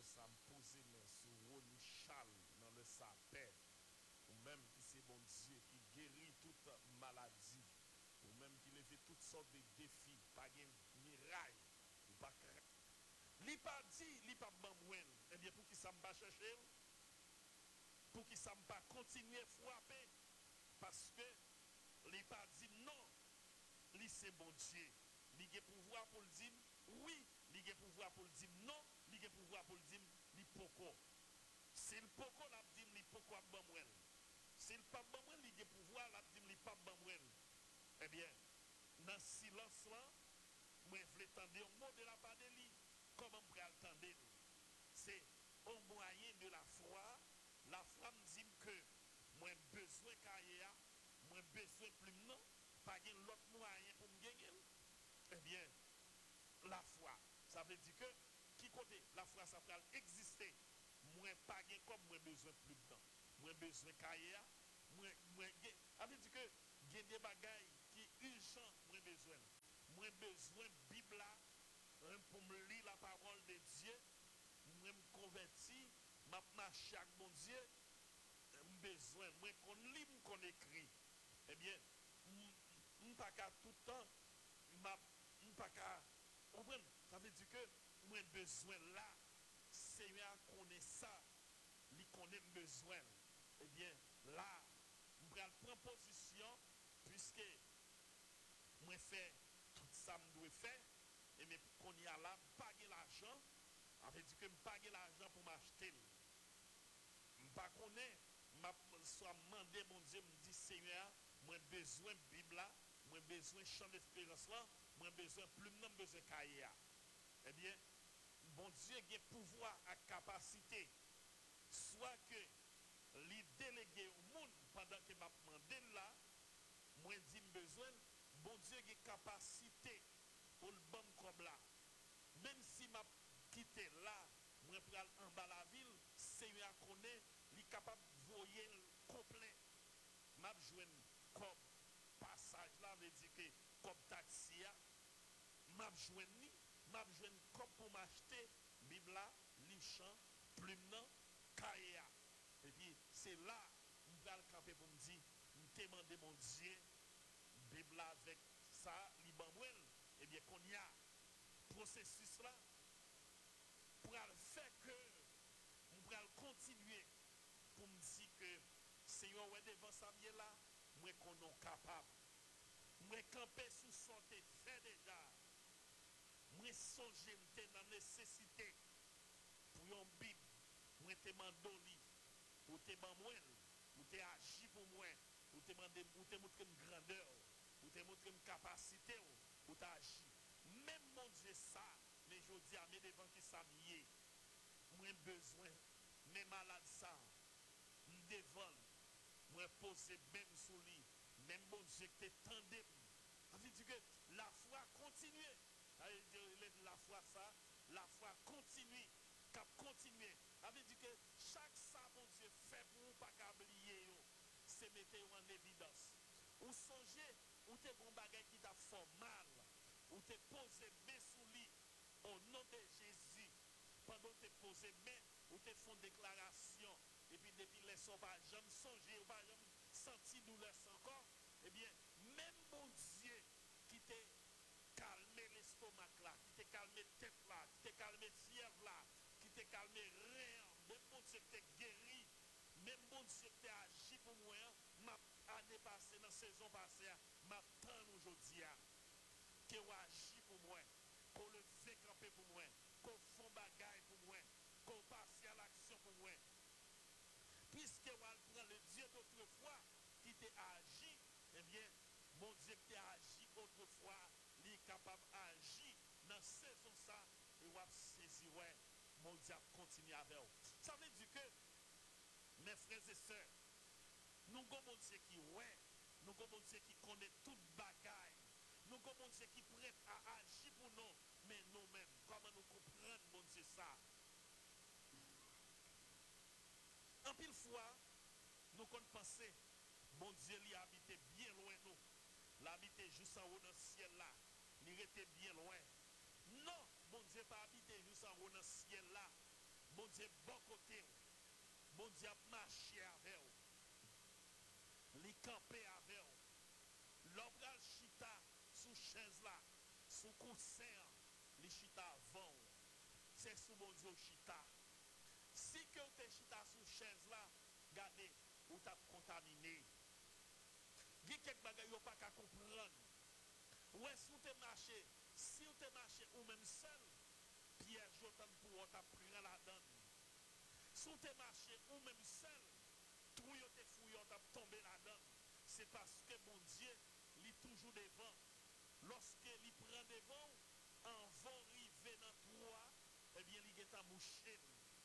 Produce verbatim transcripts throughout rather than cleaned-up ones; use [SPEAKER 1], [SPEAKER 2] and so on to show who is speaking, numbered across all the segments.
[SPEAKER 1] ça me pose mais sur Ronnie Charles dans le sapin, ou même qui c'est bon Dieu qui guérit toute maladie, ou même qui lève toutes sortes de défis, pas de miraille, ou pas li pas dit, li pas bamouel, eh bien pour qui ça me pas chercher, pour qui ça me pas continuer frapper, parce que li pas dit non, li c'est bon Dieu, li a pouvoir pour le dire oui, li a pouvoir pour le dire non, li a pouvoir pour le dire li poko. Si le poko l'a dit li poko a bamouel, si le pas bamouel li a pouvoir l'a dit li pas bamouel, eh bien dans silence là, moi je voulais tendre un mot de la part de lui. Comment je peux attendre? C'est au moyen de la foi. La foi me dit que moi besoin carrière, moi besoin plus non, pas de l'autre moyen pour me gagner. Eh bien, la foi, ça veut dire que qui côté la foi ça peut exister. Moi pas de comme moi besoin plus de temps. Moi besoin carrière, moi moi ça veut dire que il y a des bagailles qui urgent moi besoin. Moi besoin Bible là pour me lire la parole de Dieu, moi me convertir, m'a marcher avec mon Dieu, besoin moi qu'on lit, qu'on écrit. Eh bien, m pas qu'à tout le temps, m'a pas qu'à comprendre. Ça veut dire que moi besoin là, Seigneur connaît ça, il connaît besoin. Eh bien, là, je prends position puisque moi fais tout ça me doit faire. Et mais qu'on y a là, paguer l'argent, avait dit que me paguer l'argent pour m'acheter. Je ne connais pas, je soit demandé, mon Dieu, me dit Seigneur, moi besoin de Bible là, moi besoin de champ d'espérance là, moi besoin plus de besoin de carrière. Eh bien, bon Dieu a pouvoir et capacité, soit que les délégués au monde pendant que m'a demandé là, moi dit besoin, bon Dieu a capacité pour le bon comme là. Même si m'a quitté là, moi pour aller en bas la ville, Seigneur connaît, il est capable de voyer complet. M'a joué comme passage là, veut dire que comme taxi, m'a joué ni, m'a joué comme pour m'acheter Bible là, lichan, plume nan, cahier. Et puis c'est là, je vais le camper pour me dire, me demander mon Dieu, Bible là avec ça, libanouel. Eh bien, qu'on y a processus là pour faire que nous pourrons continuer pour me dire que Seigneur, ouais, devant ça là, moi qu'on est capable. Moi camper sous sorte fait déjà. Moi songer m'était dans nécessité pour une Bible. Moi te mandoli ou te bamouel ou te agi pour moi ou te demander ou te montrer une grandeur ou te montrer une capacité ou te agi. Même mon Dieu ça, mais je dis à mes devant qui s'habillent, moi besoin, mes malades ça, me devant, moi poser même sous lui, même mon Dieu qui est tendé. Ça veut dire que la foi continue. La foi ça, la foi continue, cap continuer. Ça veut dire que chaque ça mon Dieu fait pour vous pas oublier, c'est mettre en évidence. Ou songez, ou te bon bagay qui t'a fait mal, ou te posé main sous lui au nom de Jésus. Pendant te posé main, ou te font déclaration, et puis depuis les sont pas jamais songer, ou pas jamais senti douleur encore, eh bien, même mon Dieu qui t'a calmé l'estomac là, qui t'a calmé tête là, qui t'a calmé fièvre là, qui t'a calmé rien, même mon Dieu qui t'a guéri, même mon Dieu qui t'a agi pour moi, m'a année passée, dans la saison passée, m'attend aujourd'hui, qui a agi pour moi, qu'on le fait camper pour moi, qu'on fait bagaille pour moi, qu'on passe à l'action pour moi. Puisque on prend le Dieu d'autrefois qui t'a agi, eh bien, mon Dieu qui t'a agi autrefois, il est capable d'agir dans la saison ça, et on va saisir, ouais, mon Dieu continue avec vous. Ça veut dire que, mes frères et sœurs, nous avons un Dieu qui ouais, nous avons un Dieu qui connaît toute bagaille, nous avons un Dieu qui est prêt à agir pour nous, mais nous-mêmes, comment nous comprenons mon Dieu ça? En pile fois, nous avons pensé, mon Dieu lui habitait bien loin de nous, l'habiter juste en haut dans le ciel là, il était bien loin. Non, mon Dieu pas habité juste en haut dans le ciel là, mon Dieu bon côté. Bon Dieu a marché avec vous. Li campé avec vous. L'obral chita sous chaise là, sous coussin, li chita avant. C'est sous bon Dieu chita. Si que vous êtes chita sous chaise là, regardez, vous êtes contaminé. Il y a quelques bagages que vous n'avez pas comprendre. Ou est-ce que vous êtes marché? Si vous êtes marché ou même seul, piège autant pour vous prendre la donne. Si vous êtes marché ou même seul, tout vous êtes fouillé, vous êtes tombé la donne. C'est parce que mon Dieu, il est toujours devant. Lorsque il prend devant, en vent rivé dans trois, eh bien, il est à moucher.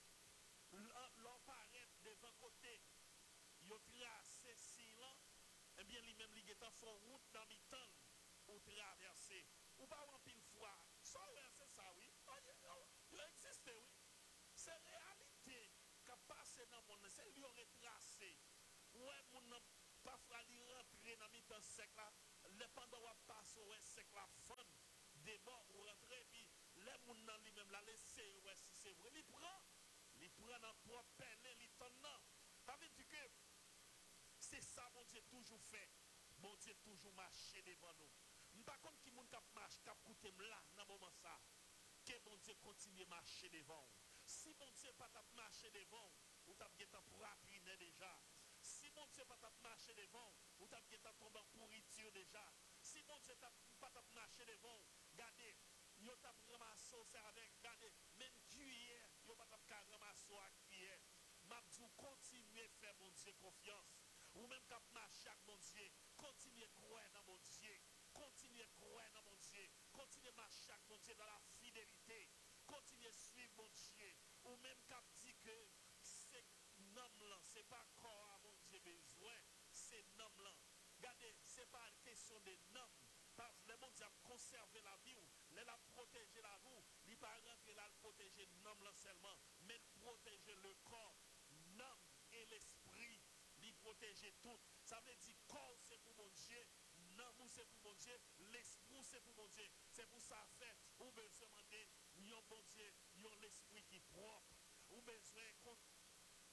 [SPEAKER 1] L'on paraît devant côté, il a tracé silent, eh bien, lui-même, il est en fond route dans le temps, ou traverser. Ou pas en pile fois. Ça, c'est ça, oui. Il existe, oui. C'est réalité qui a passé dans le monde. C'est lui qui a retracé. Ouais, mon parfois, il rentre dans le temps sec là. Les pendant qu'on passe au sec là, fun. Des bords ou rentrer, puis les gens lui-même la laisser, ouais, si c'est vrai. Il prend. Il prend dans le propre peine, il t'en. Ça veut dire que c'est ça, mon Dieu, toujours fait. Mon Dieu, toujours marché devant nous. Par contre, qui moun kap marche, kap koute là, dans moment ça, que mon Dieu continue à marcher devant. Si mon Dieu pas tap marcher devant, ou tap getan pour rapiner déjà. Si mon Dieu pas tap marcher devant, ou tap getan tomber en pourriture déjà. Si mon Dieu pas tap marcher devant, regardez, yo tap ramasso c'est avec, regardez, même cuillère, yo pas tap ka ramasso à cuillère. Mabdou continuez à faire mon Dieu confiance. Ou même kap marcher avec mon Dieu, continuez à croire dans mon Dieu. Continuez à croire dans mon Dieu. Continuez à marcher avec mon Dieu dans la fidélité. Continuez à suivre mon Dieu. Ou même quand dit que c'est nom là, ce n'est pas corps à mon Dieu besoin, c'est nom là. Regardez, ce n'est pas une question de nom. Parce que le monde a conservé la vie, il a protégé la vie, il n'est pas rentré là, il protéger nom là seulement, mais protéger le corps, nom et l'esprit, il protéger tout. Ça veut dire corps c'est pour mon Dieu. Non, c'est pour mon Dieu, l'esprit c'est pour mon Dieu. C'est pour ça fait, ou besoin